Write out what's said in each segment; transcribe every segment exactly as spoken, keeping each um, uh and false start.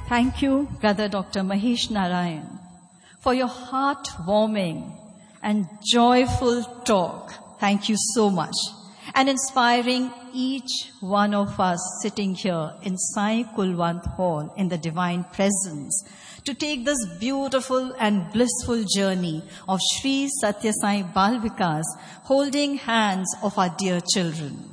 Thank you, Brother Doctor Mahesh Narayan, for your heartwarming and joyful talk. Thank you so much. And inspiring each one of us sitting here in Sai Kulwant Hall in the Divine Presence to take this beautiful and blissful journey of Sri Satya Sai Bal Vikas, holding hands of our dear children.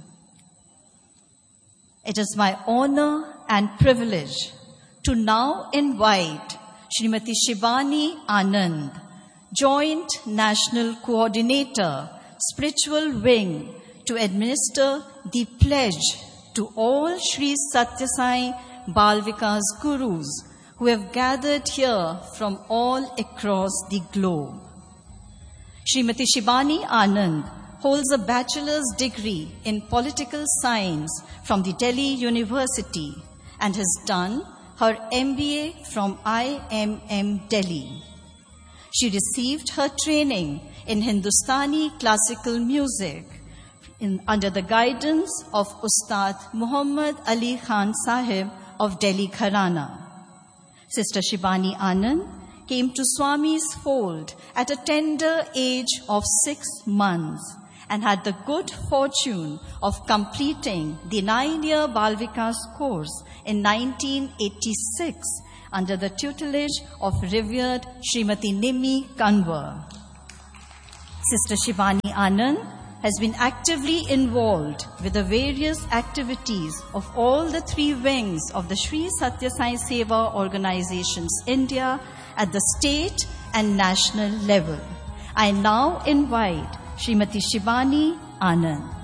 It is my honor and privilege to now invite Srimati Shibani Anand, Joint National Coordinator, Spiritual Wing, to administer the pledge to all Sri Satya Sai Bal Vikas Gurus who have gathered here from all across the globe. Srimati Shibani Anand holds a bachelor's degree in political science from the Delhi University and has done her M B A from I M M Delhi. She received her training in Hindustani classical music in, under the guidance of Ustad Muhammad Ali Khan Sahib of Delhi Gharana. Sister Shibani Anand came to Swami's fold at a tender age of six months and had the good fortune of completing the nine-year Bal Vikas course in nineteen eighty-six under the tutelage of revered Srimati Nimi Kanwar. Sister Shibani Anand has been actively involved with the various activities of all the three wings of the Sri Satya Sai Seva Organizations India at the state and national level. I now invite Srimati Shibani Anand.